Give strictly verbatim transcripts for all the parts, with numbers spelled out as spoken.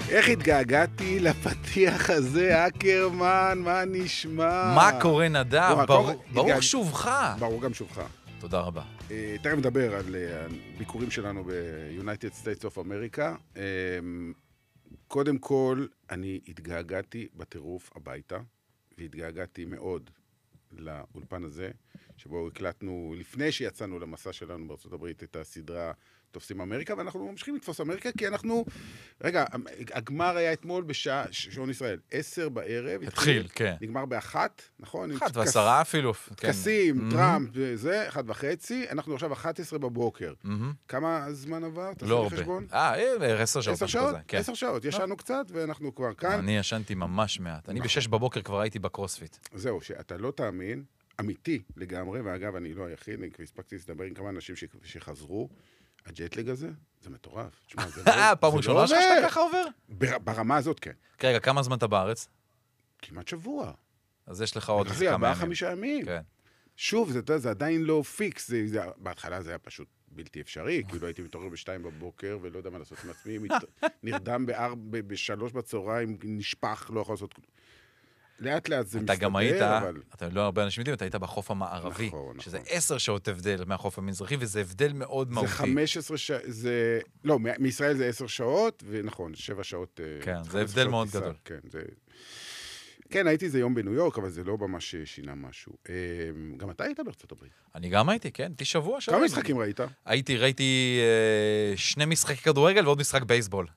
איך התגעגעתי לפתיח הזה, אקרמן, מה נשמע? מה קורה נדב? לא, ברוך הכל- ברוך התגעג- שובך. ברור גם שובך. תודה רבה. אה, תכף נדבר על אה, הביקורים שלנו ב-United States of America. אה, קודם כל, אני התגעגעתי בטירוף הביתה, והתגעגעתי מאוד לאולפן הזה, שבו הקלטנו, לפני שיצאנו למסע שלנו בארצות הברית, את הסדרה תופסים אמריקה, ואנחנו ממשיכים לתפוס אמריקה, כי אנחנו, רגע, הגמר היה אתמול בשעה, שעון ישראל, עשר בערב. התחיל, כן. נגמר באחת, נכון? אחת ועשרה אפילו. כן. טקסים, Mhm. טראמפ וזה, אחת וחצי, אנחנו עכשיו אחת עשרה בבוקר. Mhm. כמה זמן עבר? תעשה לא לי הרבה. חשבון. אה, אה, עשר שעות. עשר משהו שעות? כזה, כן. עשר שעות, ישנו קצת, ואנחנו כבר כאן. אני ישנתי ממש מעט. אני נכון. בשש בבוקר כבר הייתי בקרוספיט. זהו, שאתה לא תאמין, אמיתי לגמרי, ואגב, אני לא היחיד, אני כבר הספקתי לדבר עם כמה אנשים ש- שחזרו, הג'טלג הזה, זה מטורף. תשמע, זה לא- אה, פעם זה ראשונה לא שלך עובד. שאתה ככה עובר? בר- ברמה הזאת, כן. רגע, כמה זמן אתה בארץ? כמעט שבוע. אז יש לך עוד לקח איזה לי כמה ארבעה, ימים. חמישה ימים. כן. שוב, זה, אתה יודע, זה עדיין לא פיקס. זה, זה, בהתחלה זה היה פשוט בלתי אפשרי, כאילו הייתי מתעורר בשתיים בבוקר, ולא יודע מה לעשות עם עצמי, מת, נרדם בארבע, ב- בשלוש בצהריים, נשפח, לא יכול לעשות כלום. לאט לאט זה אתה מסתדר, גם היית, אבל... אתה לא הרבה אנשים יודעים, אתה היית בחוף המערבי, נכון, שזה נכון. עשר שעות הבדל מהחוף המזרחי, וזה הבדל מאוד זה מהותי. חמש עשרה שעות, זה... לא, מ- מישראל זה עשר שעות, ונכון, שבע שעות... אה, כן, חמש זה עשרה הבדל שעות מאוד טיסה, גדול. כן, זה... כן, הייתי איזה יום בניו יורק, אבל זה לא ממש שינה משהו. אה, גם אתה היית בארצות הברית. אני גם הייתי, כן, הייתי שבוע שלם. כמה משחקים ראית? הייתי, ראיתי אה, שני משחקי כדורגל ועוד משחק בייסבול.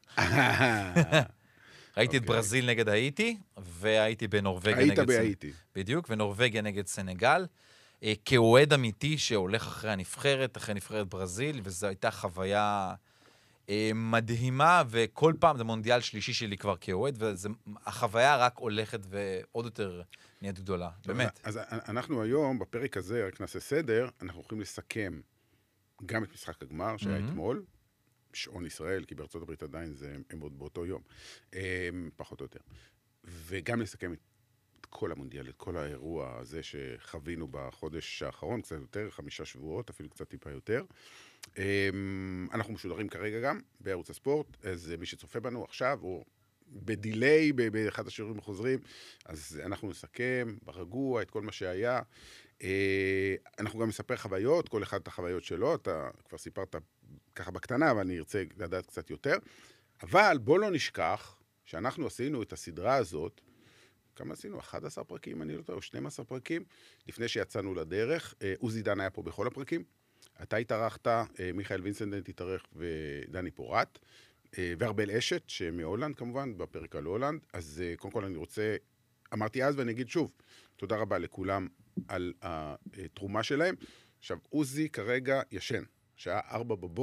ראיתי את אוקיי. ברזיל נגד האיטי, והייתי בנורווגיה היית נגד... סנ- בהאיטי. בדיוק, ונורווגיה נגד סנגל. אה, כאוהד אמיתי שהולך אחרי הנבחרת, אחרי נבחרת ברזיל, וזו הייתה חוויה אה, מדהימה, וכל פעם זה מונדיאל שלישי שלי כבר כאוהד, והחוויה רק הולכת ועוד יותר נהיית גדולה, באמת. אז אנחנו היום, בפרק הזה, רק נעשה סדר, אנחנו הולכים לסכם גם את משחק הגמר שהיה מהמם. אתמול, שעון ישראל, כי בארצות הברית עדיין זה, הם עוד באותו יום, הם, פחות או יותר. וגם לסכם את כל המונדיאל, את כל האירוע הזה שחווינו בחודש האחרון, קצת יותר, חמישה שבועות, אפילו קצת טיפה יותר. הם, אנחנו משודרים כרגע גם בערוץ הספורט, אז מי שצופה בנו עכשיו, הוא בדיליי, ב- באחד השיעורים החוזרים, אז אנחנו נסכם ברגוע את כל מה שהיה. אה, אנחנו גם נספר חוויות, כל אחד את החוויות שלו, אתה כבר סיפרת ככה בקטנה, אבל אני ארצה לדעת קצת יותר. אבל בוא לא נשכח שאנחנו עשינו את הסדרה הזאת, כמה עשינו? אחד עשר פרקים, אני לא יודע, או שנים עשר פרקים, לפני שיצאנו לדרך. אה, עוזי דן היה פה בכל הפרקים. אתה התארחת, אה, מיכאל וינסנדנט התארח ודני פורט, אה, וארבל אשת, שמהולנד כמובן, בפרק על הולנד. אז אה, קודם כל אני רוצה, אמרתי אז ואני אגיד שוב, תודה רבה לכולם על התרומה שלהם. עכשיו, עוזי כרגע ישן, שעה ארבע בבוקר.